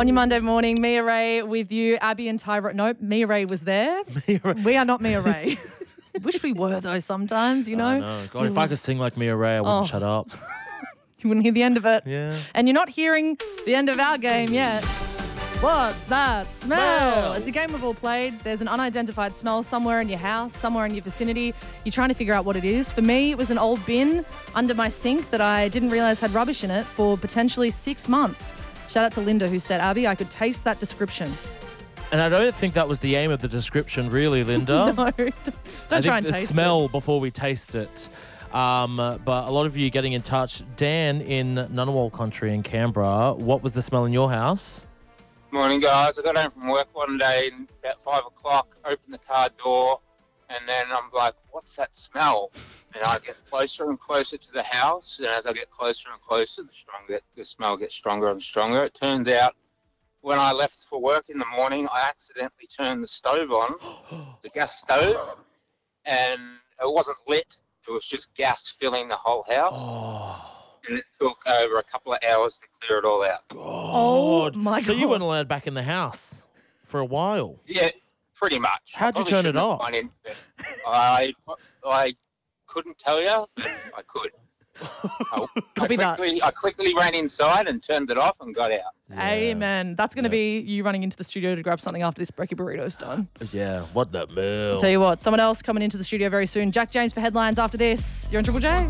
On your Monday morning, Mia Ray with you, Abby and Tyra. Nope, Mia Ray was there. We are not Mia Ray. Wish we were though sometimes, you know. I know. God, if I could sing like Mia Ray, I wouldn't shut up. You wouldn't hear the end of it. Yeah. And you're not hearing the end of our game yet. What's that smell? It's a game we've all played. There's an unidentified smell somewhere in your house, somewhere in your vicinity. You're trying to figure out what it is. For me, it was an old bin under my sink that I didn't realise had rubbish in it for potentially 6 months. Shout out to Linda who said, Abby, I could taste that description. And I don't think that was the aim of the description, really, Linda. No, don't try and the taste smell it. before we taste it. But a lot of you getting in touch. Dan in Ngunnawal country in Canberra, what was the smell in your house? Morning, guys. I got home from work one day and about 5 o'clock, opened the car door, and then I'm like, what's that smell? And I get closer and closer to the house, and as I get closer and closer, the smell gets stronger and stronger. It turns out when I left for work in the morning, I accidentally turned the stove on, the gas stove, and it wasn't lit. It was just gas filling the whole house. And it took over a couple of hours to clear it all out. Oh, my God. So you weren't allowed back in the house for a while? Yeah, pretty much. How'd you turn it off? I couldn't tell you. I could. I quickly ran inside and turned it off and got out. Yeah. Amen. That's going to be you running into the studio to grab something after this brekkie burrito's done. Yeah, what the hell? Tell you what, someone else coming into the studio very soon. Jack James for headlines after this. You're on Triple J.